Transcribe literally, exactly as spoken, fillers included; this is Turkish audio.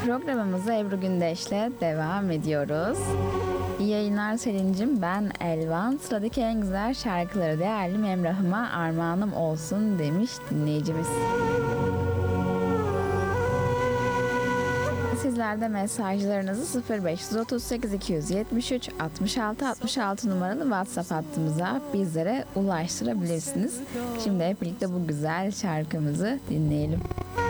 Programımıza Ebru Gündeş'le devam ediyoruz. İyi yayınlar Selin'cim, ben Elvan. Sıradaki en güzel şarkıları değerli Memrah'ıma armağanım olsun demiş dinleyicimiz. Sizler de mesajlarınızı sıfır beş otuz sekiz iki yüz yetmiş üç altmış altı altmış altı numaralı WhatsApp hattımıza bizlere ulaştırabilirsiniz. Şimdi hep birlikte bu güzel şarkımızı dinleyelim.